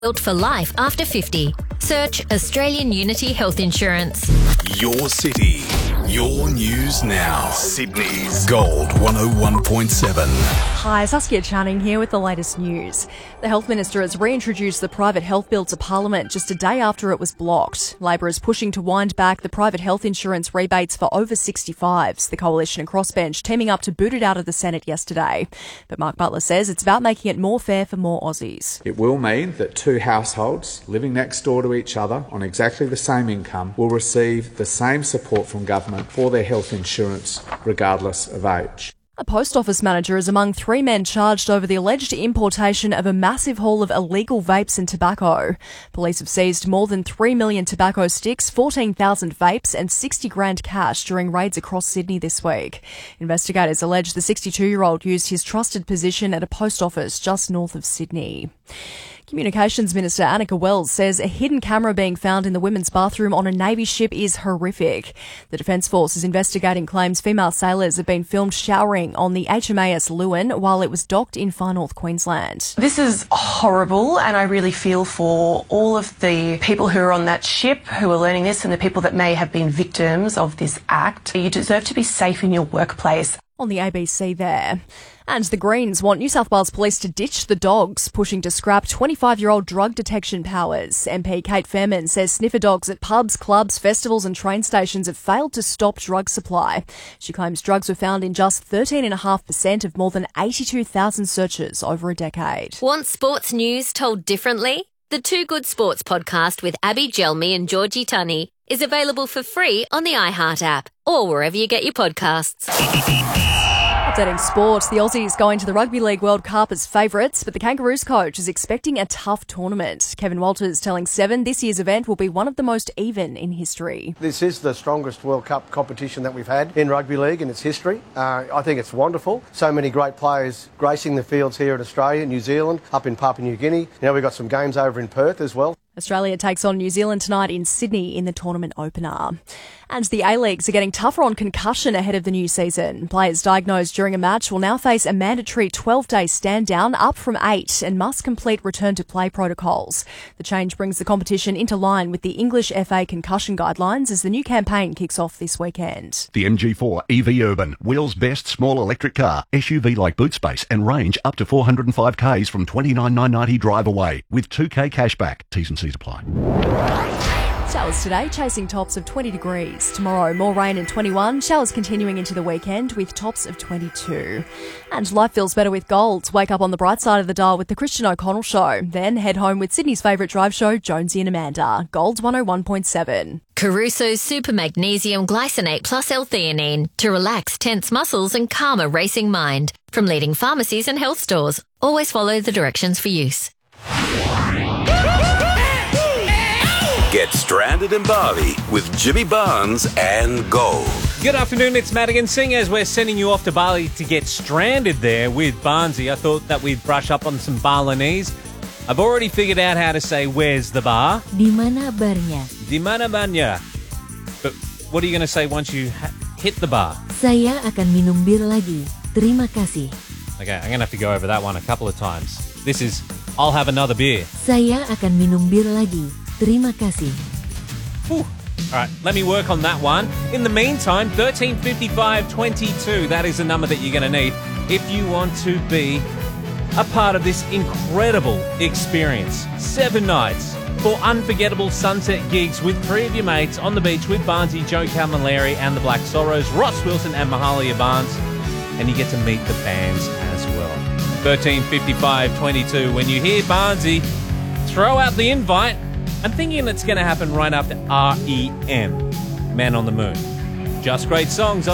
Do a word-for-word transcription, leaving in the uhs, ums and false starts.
Built for life after fifty. Search Australian Unity Health Insurance. Your city, your news now. Sydney's Gold one oh one point seven. Hi, Saskia Channing here with the latest news. The Health Minister has reintroduced the private health bill to Parliament just a day after it was blocked. Labor is pushing to wind back the private health insurance rebates for over sixty-fives. The Coalition and Crossbench teaming up to boot it out of the Senate yesterday. But Mark Butler says it's about making it more fair for more Aussies. It will mean that two households living next door to each other on exactly the same income will receive the same support from government for their health insurance regardless of age. A post office manager is among three men charged over the alleged importation of a massive haul of illegal vapes and tobacco. Police have seized more than three million tobacco sticks, fourteen thousand vapes and sixty grand cash during raids across Sydney this week. Investigators allege the sixty-two-year-old used his trusted position at a post office just north of Sydney. Communications Minister Annika Wells says a hidden camera being found in the women's bathroom on a Navy ship is horrific. The Defence Force is investigating claims female sailors have been filmed showering on the H M A S Lewin while it was docked in far north Queensland. This is horrible, and I really feel for all of the people who are on that ship who are learning this and the people that may have been victims of this act. You deserve to be safe in your workplace. On the A B C there. And the Greens want New South Wales Police to ditch the dogs, pushing to scrap twenty-five-year-old drug detection powers. M P Kate Fairman says sniffer dogs at pubs, clubs, festivals and train stations have failed to stop drug supply. She claims drugs were found in just thirteen point five percent of more than eighty-two thousand searches over a decade. Want sports news told differently? The Two Good Sports podcast with Abby Gelmi and Georgie Tunney is available for free on the iHeart app or wherever you get your podcasts. Updating sport, the Aussies going to the Rugby League World Cup as favourites, but the Kangaroos coach is expecting a tough tournament. Kevin Walters telling Seven this year's event will be one of the most even in history. This is the strongest World Cup competition that we've had in rugby league in its history. Uh, I think it's wonderful. So many great players gracing the fields here in Australia, New Zealand, up in Papua New Guinea. Now we've got some games over in Perth as well. Australia takes on New Zealand tonight in Sydney in the tournament opener. And the A-Leagues are getting tougher on concussion ahead of the new season. Players diagnosed during a match will now face a mandatory twelve-day stand-down, up from eight, and must complete return-to-play protocols. The change brings the competition into line with the English F A concussion guidelines as the new campaign kicks off this weekend. The M G four E V Urban, Wheels Best small electric car, S U V-like boot space and range up to four hundred five kays from twenty-nine thousand nine hundred ninety drive away with two K cashback. T's and C's apply. Showers today, chasing tops of twenty degrees. Tomorrow, more rain and twenty-one. Showers continuing into the weekend with tops of twenty-two. And life feels better with Gold. Wake up on the bright side of the dial with the Christian O'Connell Show. Then head home with Sydney's favourite drive show, Jonesy and Amanda. Gold one oh one point seven. Caruso's Super Magnesium Glycinate Plus L-theanine to relax tense muscles and calm a racing mind. From leading pharmacies and health stores. Always follow the directions for use. Get stranded in Bali with Jimmy Barnes and Gold. Good afternoon, it's Madigan Singh as we're sending you off to Bali to get stranded there with Barnesy. I thought that we'd brush up on some Balinese. I've already figured out how to say where's the bar. Di mana barnya? Di mana barnya? But what are you going to say once you ha- hit the bar? Saya akan minum bir lagi. Terima kasih. Okay, I'm going to have to go over that one a couple of times. This is, I'll have another beer. Saya akan minum bir lagi. Terima kasih. Whew. All right, let me work on that one. In the meantime, thirteen fifty-five twenty-two, that is the number that you're going to need if you want to be a part of this incredible experience. Seven nights for unforgettable sunset gigs with three of your mates on the beach with Barnesy, Joe Camilleri and the Black Sorrows, Ross Wilson and Mahalia Barnes. And you get to meet the bands as well. thirteen fifty-five twenty-two, when you hear Barnesy, throw out the invite. I'm thinking it's going to happen right after R E M, Man on the Moon. Just great songs.